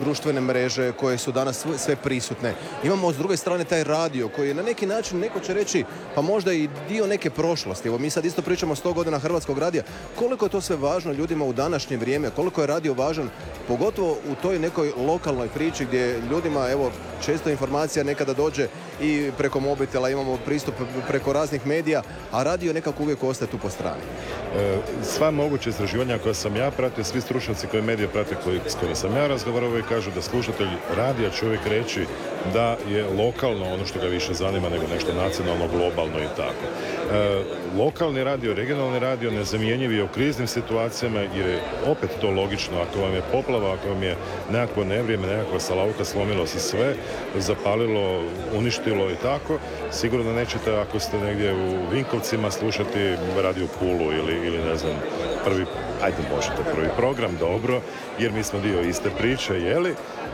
društvene mreže koje su danas sve prisutne. Imamo s druge strane taj radio koji je na neki način, neko će reći, pa možda i dio neke prošlosti. Evo mi sad isto pričamo 100 godina Hrvatskog radija. Koliko je to sve važno ljudima u današnje vrijeme? Koliko je radio važan, pogotovo u toj nekoj lokalnoj priči gdje ljudima, evo, često informacija nekada dođe i preko mobitela, imamo pristup preko raznih medija, a radio nekako uvijek ostaje tu po strani. Sva moguća istraživanja koja sam ja pratio, svi stručnjaci koji medije prate, s kojima sam ja razgovarao, uvijek kažu da slušatelj radija će uvijek reći da je lokalno ono što ga više zanima nego nešto nacionalno, globalno i tako. Lokalni radio, regionalni radio nezamjenjiv je u kriznim situacijama jer je opet to logično. Ako vam je poplava, ako vam je nekakvo nevrijeme, nekakva salauka, slomilo se sve, zapalilo, uništilo i tako, sigurno nećete ako ste negdje u Vinkovcima slušati radio Pulu ili ne znam, prvi program, dobro, jer mi smo dio iste priče, jeli?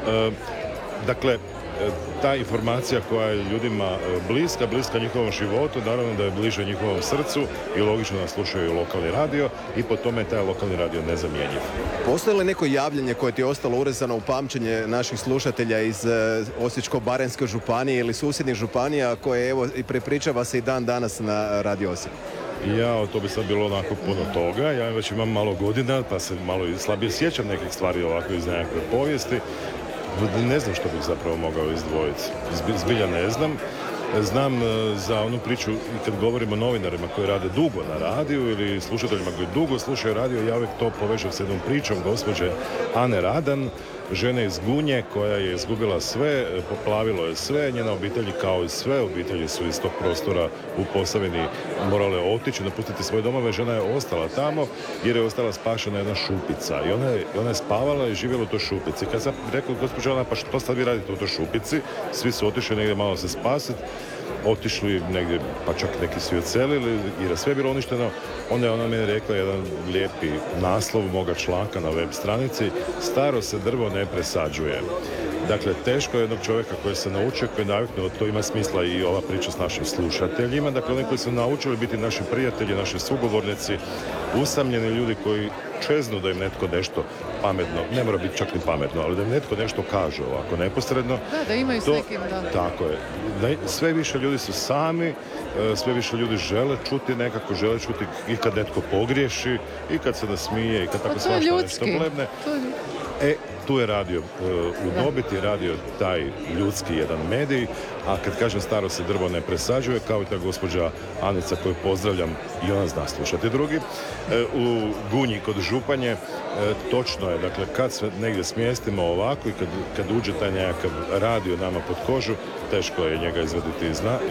Dakle, ta informacija koja je ljudima bliska njihovom životu, naravno da je bliže njihovom srcu i logično da slušaju lokalni radio i po tome je taj lokalni radio nezamjenjiv. Postoji li neko javljanje koje ti je ostalo urezano u pamćenje naših slušatelja iz Osječko-baranjske županije ili susjednih županija koje evo prepričava se i dan danas na Radio Osijek? To bi sad bilo onako puno toga. Ja već imam malo godina pa se malo i slabije sjećam nekih stvari ovako iz nekakve povijesti. Ne znam što bih zapravo mogao izdvojiti. Zbilja ne znam. Znam za onu priču kad govorimo o novinarima koji rade dugo na radiju ili slušateljima koji dugo slušaju radio, ja uvijek to povežem s jednom pričom gospođe Ane Radan, žene iz Gunje koja je izgubila sve, poplavilo je sve, njena obitelji kao i sve obitelji su iz tog prostora u Posavini morale otići, napustiti svoje domove. Žena je ostala tamo jer je ostala spašena jedna šupica i ona je spavala i živjela u toj šupici. Kad sam rekao gospođa Ana, pa što sad vi radite u toj šupici? Svi su otišli negdje malo se spasiti, otišli negdje, pa čak neki su i odselili jer je sve bilo uništeno. Onda je ona meni rekla jedan lijepi naslov moga članka na web stranici: staro se drvo ne presađuje. Dakle, teško je jednog čovjeka koji se naučio, koji je naviknuo, to ima smisla i ova priča s našim slušateljima. Dakle, oni koji su naučili biti naši prijatelji, naši sugovornici, usamljeni ljudi koji čeznu da im netko nešto pametno, ne mora biti čak ni pametno, ali da im netko nešto kaže ovako neposredno. Da imaju s nekim, da. Tako je. Sve više ljudi su sami, sve više ljudi žele čuti nekako, žele čuti i kad netko pogriješi, i kad se nasmije, i kad tako svašta nešto blebne. Tu je radio udobiti, radio taj ljudski jedan medij, a kad kažem staro se drvo ne presađuje, kao i ta gospođa Anica koju pozdravljam, i ona zna slušati drugi. U Gunji kod Županje, točno je, dakle, kad se negdje smjestimo ovako i kad uđe taj nekakav radio nama pod kožu, teško je njega izvaditi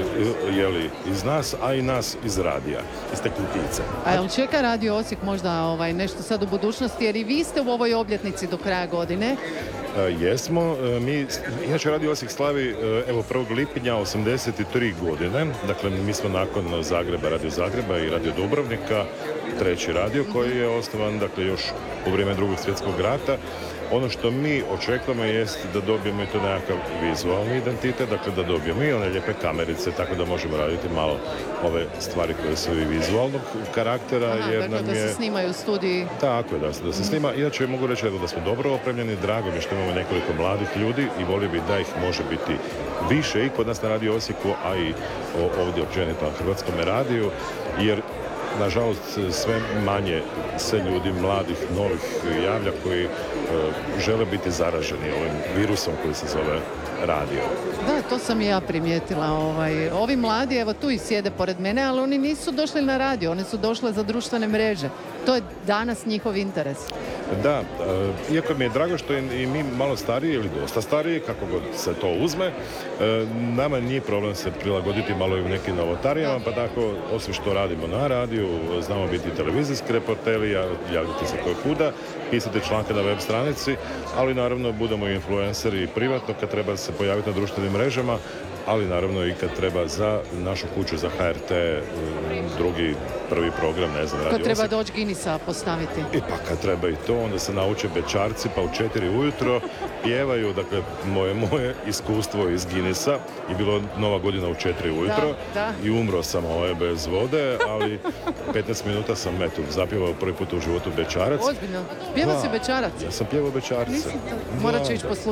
iz nas, a i nas iz radija, iz te kutice. A jel čeka Radio Osijek možda nešto sad u budućnosti, jer i vi ste u ovoj obljetnici do kraja godine? Jesmo. Inače Radio Osijek slavi 1. lipnja 83 godine. Dakle, mi smo nakon Zagreba, Radio Zagreba i Radio Dubrovnika treći radio koji je osnovan, dakle, još u vrijeme Drugog svjetskog rata. Ono što mi očekujemo jest da dobijemo i to nekakav vizualni identitet, dakle da dobijemo i one lijepe kamerice, tako da možemo raditi malo ove stvari koje su i vizualnog karaktera. Jer dakle da se snimaju u studiji. Tako je, da se snima. Inače mogu reći da smo dobro opremljeni, drago mi što imamo nekoliko mladih ljudi i volio bi da ih može biti više i kod nas na Radio Osijeku, a i ovdje općenito na Hrvatskom radiju, jer nažalost sve manje se ljudi mladih, novih javlja koji žele biti zaraženi ovim virusom koji se zove radio. Da, to sam i ja primijetila. Ovi mladi, evo tu i sjede pored mene, ali oni nisu došli na radio, oni su došli za društvene mreže. To je danas njihov interes. Da, iako mi je drago što i mi malo stariji ili dosta stariji, kako god se to uzme, nama nije problem se prilagoditi malo i u nekim novotarijama, pa tako, osim što radimo na radiju, znamo biti televizijski reporteri, javljati se koje kuda, pisati članke na web stranici, ali naravno budemo i influenceri privatno kad treba se pojaviti na društvenim mrežama, ali naravno i kad treba za našu kuću, za HRT, drugi, prvi program, ne znam, Radio Kad treba Osijek. doći Guinnessa postaviti. I pa kad treba i to, onda se nauče bećarci, pa u 4 ujutro pjevaju, dakle, moje iskustvo iz Guinnessa je bilo Nova godina u 4 ujutro i umro sam bez vode, ali 15 minuta sam zapjevao prvi put u životu bećarac. Ozbiljno? Pjeva si bećarac? Ja sam pjevao bećarce. Morat ću ići poslušati.